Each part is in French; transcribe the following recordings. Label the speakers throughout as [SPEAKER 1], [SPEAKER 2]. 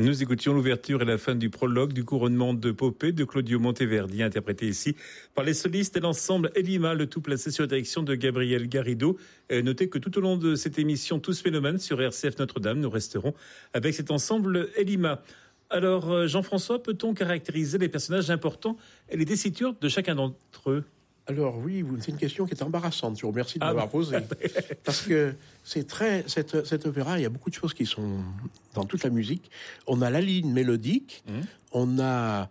[SPEAKER 1] Nous écoutions l'ouverture et la fin du prologue du couronnement de Popée de Claudio Monteverdi, interprété ici par les solistes et l'ensemble Elima, le tout placé sur la direction de Gabriel Garrido. Notez que tout au long de cette émission Tous Mélomanes sur RCF Notre-Dame, nous resterons avec cet ensemble Elima. Alors, Jean-François, peut-on caractériser les personnages importants et les tessitures de chacun d'entre eux ?
[SPEAKER 2] Alors oui, c'est une question qui est embarrassante. Je vous remercie de m'avoir posée. Parce que c'est cet opéra, il y a beaucoup de choses qui sont dans toute la musique. On a la ligne mélodique, on a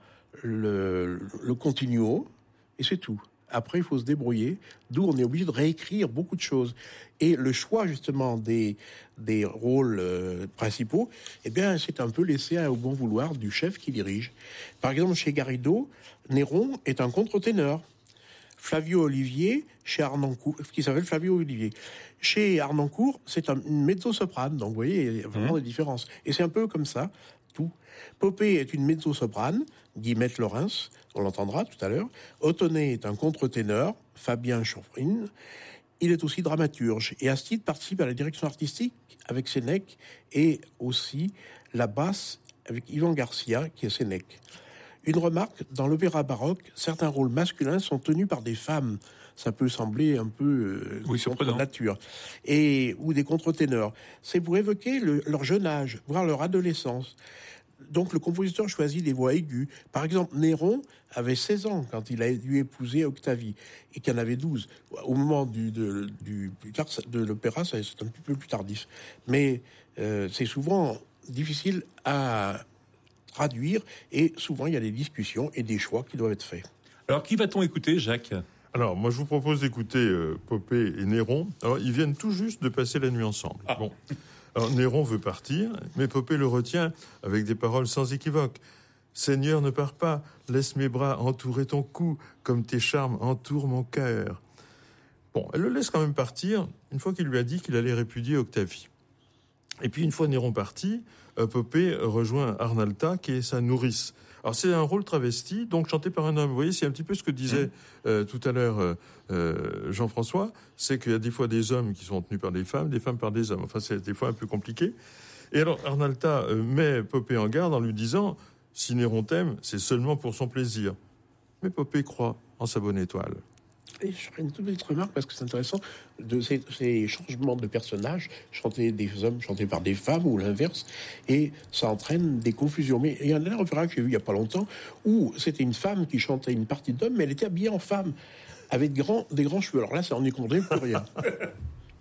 [SPEAKER 2] le continuo, et c'est tout. Après, il faut se débrouiller, d'où on est obligé de réécrire beaucoup de choses. Et le choix, justement, des rôles principaux, eh bien, c'est un peu laissé au bon vouloir du chef qui dirige. Par exemple, chez Garrido, Néron est un contre-ténor. Flavio Olivier, chez Harnoncourt, qui s'appelle Flavio Olivier. Chez Harnoncourt, c'est une mezzo-soprane, donc vous voyez, il y a vraiment des différences. Et c'est un peu comme ça, tout. Popée est une mezzo-soprane, Guillemette Laurens, on l'entendra tout à l'heure. Ottoné est un contre-ténor, Fabien Chanfrine. Il est aussi dramaturge. Et Astide participe à la direction artistique avec Sénèque et aussi la basse avec Ivan Garcia, qui est Sénèque. Une remarque, dans l'opéra baroque, certains rôles masculins sont tenus par des femmes. Ça peut sembler un peu contre nature. Ou des contre-ténors. C'est pour évoquer leur jeune âge, voire leur adolescence. Donc le compositeur choisit des voix aiguës. Par exemple, Néron avait 16 ans quand il a dû épouser Octavie, et qu'il en avait 12. Au moment de l'opéra, c'est un petit peu plus tardif. Mais c'est souvent difficile à traduire, et souvent il y a des discussions et des choix qui doivent être faits.
[SPEAKER 1] Alors qui va-t-on écouter, Jacques ?
[SPEAKER 3] Alors moi je vous propose d'écouter Popée et Néron. Alors ils viennent tout juste de passer la nuit ensemble. Bon. Alors Néron veut partir, mais Popée le retient avec des paroles sans équivoque. Seigneur, ne pars pas, laisse mes bras entourer ton cou, comme tes charmes entourent mon cœur. Bon, elle le laisse quand même partir, une fois qu'il lui a dit qu'il allait répudier Octavie. Et puis une fois Néron parti, Popée rejoint Arnalta, qui est sa nourrice. Alors c'est un rôle travesti, donc chanté par un homme. Vous voyez, c'est un petit peu ce que disait tout à l'heure Jean-François, c'est qu'il y a des fois des hommes qui sont tenus par des femmes par des hommes. Enfin, c'est des fois un peu compliqué. Et alors Arnalta met Popée en garde en lui disant « Si Néron t'aime, c'est seulement pour son plaisir. » Mais Popée croit en sa bonne étoile.
[SPEAKER 2] Et je ferai une toute petite remarque, parce que c'est intéressant, de ces changements de personnages, chantés des hommes, chantés par des femmes, ou l'inverse, et ça entraîne des confusions. Mais il y a un opéra que j'ai vu il n'y a pas longtemps, où c'était une femme qui chantait une partie d'homme, mais elle était habillée en femme, avec des grands cheveux. Alors là, ça en est compté pour rien.